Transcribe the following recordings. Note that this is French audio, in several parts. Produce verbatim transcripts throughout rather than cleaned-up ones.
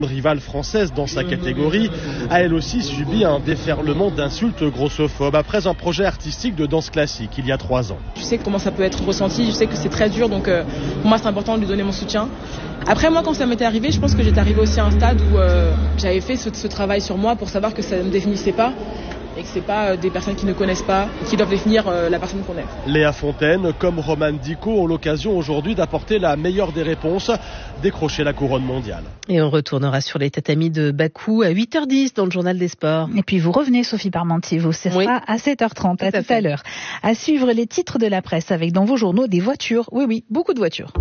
Rivale française dans sa catégorie, a elle aussi subi un déferlement d'insultes grossophobes après un projet artistique de danse classique il y a trois ans. Je sais comment ça peut être ressenti, je sais que c'est très dur, donc euh, pour moi c'est important de lui donner mon soutien. Après moi quand ça m'était arrivé, je pense que j'étais arrivée aussi à un stade où euh, j'avais fait ce, ce travail sur moi pour savoir que ça ne me définissait pas. Et que c'est pas des personnes qui ne connaissent pas, qui doivent définir la personne qu'on est. Léa Fontaine, comme Roman Dico, ont l'occasion aujourd'hui d'apporter la meilleure des réponses, décrocher la couronne mondiale. Et on retournera sur les tatamis de Bakou à huit heures dix dans le journal des sports. Et puis vous revenez, Sophie Parmentier, vous, ce sera oui. à sept heures trente, à tout, tout à, à l'heure. À suivre les titres de la presse avec dans vos journaux des voitures. Oui, oui, beaucoup de voitures.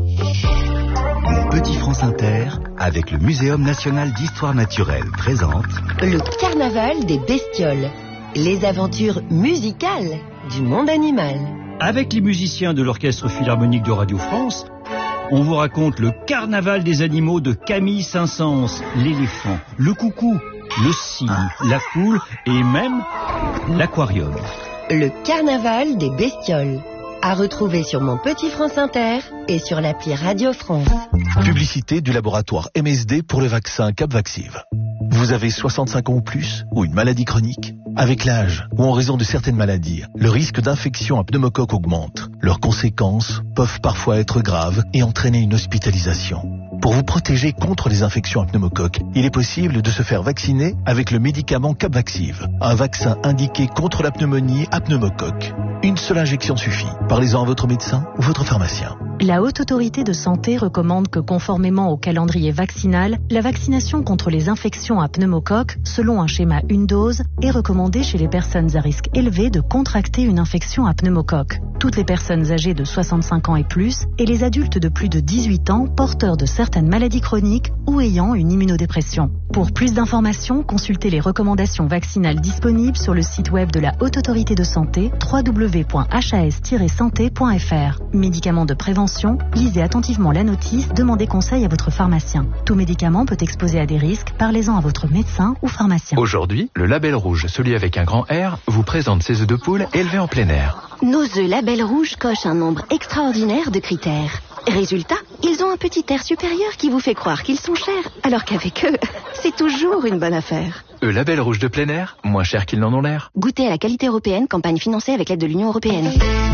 Petit France Inter, avec le Muséum National d'Histoire Naturelle, présente le Carnaval des bestioles. Les aventures musicales du monde animal. Avec les musiciens de l'Orchestre Philharmonique de Radio France, on vous raconte le carnaval des animaux de Camille Saint-Saëns, l'éléphant, le coucou, le cygne, la poule et même l'aquarium. Le Carnaval des bestioles. À retrouver sur mon Petit France Inter et sur l'appli Radio France. Publicité du laboratoire M S D pour le vaccin Capvaxive. Vous avez soixante-cinq ans ou plus ou une maladie chronique? Avec l'âge ou en raison de certaines maladies, le risque d'infection à pneumocoque augmente. Leurs conséquences peuvent parfois être graves et entraîner une hospitalisation. Pour vous protéger contre les infections à pneumocoque, il est possible de se faire vacciner avec le médicament Capvaxive, un vaccin indiqué contre la pneumonie à pneumocoque. Une seule injection suffit. Parlez-en à votre médecin ou votre pharmacien. La Haute Autorité de Santé recommande que, conformément au calendrier vaccinal, la vaccination contre les infections à pneumocoque, selon un schéma une dose, est recommandée chez les personnes à risque élevé de contracter une infection à pneumocoque. Toutes les personnes âgées de soixante-cinq ans et plus et les adultes de plus de dix-huit ans porteurs de certaines maladies chroniques ou ayant une immunodépression. Pour plus d'informations, consultez les recommandations vaccinales disponibles sur le site web de la Haute Autorité de Santé w w w point h a s tiret santé point f r. Médicaments de prévention, lisez attentivement la notice, demandez conseil à votre pharmacien. Tout médicament peut exposer à des risques, parlez-en à votre médecin ou pharmacien. Aujourd'hui, le Label Rouge, celui avec un grand R, vous présente ses œufs de poule élevés en plein air. Nos œufs Label Rouge cochent un nombre extraordinaire de critères. Résultat, ils ont un petit air supérieur qui vous fait croire qu'ils sont chers, alors qu'avec eux, c'est toujours une bonne affaire. Eux Label Rouge de plein air, moins cher qu'ils n'en ont l'air. Goûtez à la qualité européenne, campagne financée avec l'aide de l'Union européenne.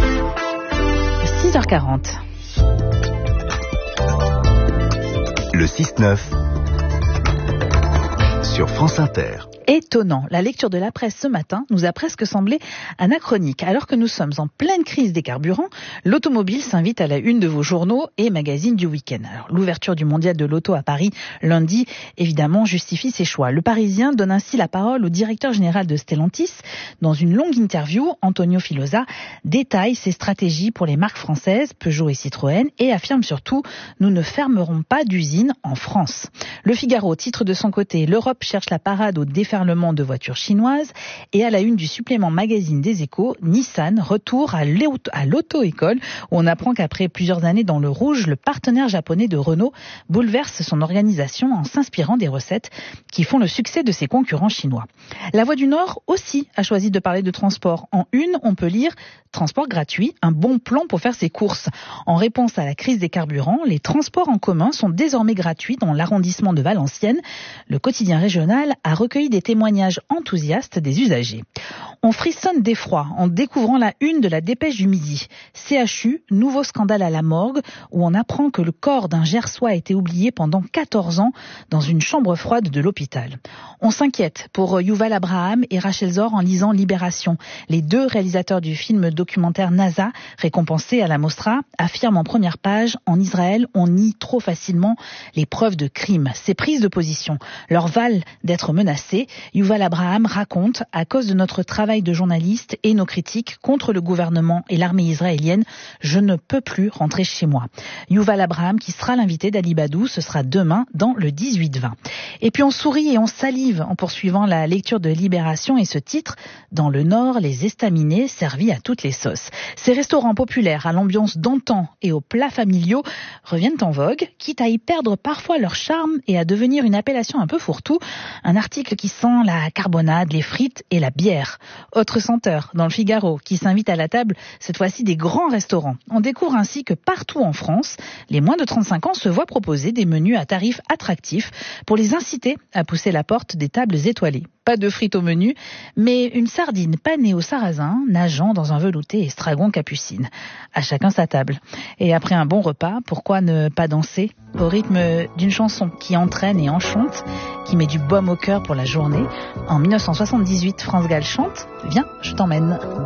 six heures quarante. Le six neuf sur France Inter. Étonnant, la lecture de la presse ce matin nous a presque semblé anachronique. Alors que nous sommes en pleine crise des carburants, l'automobile s'invite à la une de vos journaux et magazines du week-end. Alors, l'ouverture du mondial de l'auto à Paris lundi, évidemment, justifie ses choix. Le Parisien donne ainsi la parole au directeur général de Stellantis. Dans une longue interview, Antonio Filosa détaille ses stratégies pour les marques françaises, Peugeot et Citroën, et affirme surtout « Nous ne fermerons pas d'usine en France ». Le Figaro titre de son côté « L'Europe cherche la parade au déferlement de voitures chinoises » et à la une du supplément magazine des Échos, Nissan retour à l'auto-école où on apprend qu'après plusieurs années dans le rouge, le partenaire japonais de Renault bouleverse son organisation en s'inspirant des recettes qui font le succès de ses concurrents chinois. La Voix du Nord aussi a choisi de parler de transport. En une, on peut lire « Transport gratuit, un bon plan pour faire ses courses ». En réponse à la crise des carburants, les transports en commun sont désormais gratuits dans l'arrondissement de Valenciennes. Le quotidien régional a recueilli des témoignages enthousiastes des usagers. On frissonne d'effroi en découvrant la une de la Dépêche du Midi. C H U, nouveau scandale à la morgue, où on apprend que le corps d'un Gersois a été oublié pendant quatorze ans dans une chambre froide de l'hôpital. On s'inquiète pour Yuval Abraham et Rachel Zor en lisant Libération. Les deux réalisateurs du film documentaire NASA, récompensés à la Mostra, affirment en première page « En Israël, on nie trop facilement les preuves de crime. Ces prises de position leur valent d'être menacées. Yuval Abraham raconte, à cause de notre travail de journaliste et nos critiques contre le gouvernement et l'armée israélienne, je ne peux plus rentrer chez moi. Yuval Abraham qui sera l'invité d'Ali Badou, ce sera demain dans le dix-huit vingt. Et puis on sourit et on salive en poursuivant la lecture de Libération et ce titre, dans le Nord, les estaminets servis à toutes les sauces. Ces restaurants populaires à l'ambiance d'antan et aux plats familiaux reviennent en vogue, quitte à y perdre parfois leur charme et à devenir une appellation un peu fourre-tout. Un article qui sent la carbonade, les frites et la bière. Autre senteur dans le Figaro qui s'invite à la table, cette fois-ci des grands restaurants. On découvre ainsi que partout en France, les moins de trente-cinq ans se voient proposer des menus à tarifs attractifs pour les inciter à pousser la porte des tables étoilées. Pas de frites au menu, mais une sardine panée au sarrasin, nageant dans un velouté estragon capucine. À chacun sa table. Et après un bon repas, pourquoi ne pas danser au rythme d'une chanson qui entraîne et enchante, qui met du baume au cœur pour la journée. En mille neuf cent soixante-dix-huit, France Gall chante « Viens, je t'emmène ».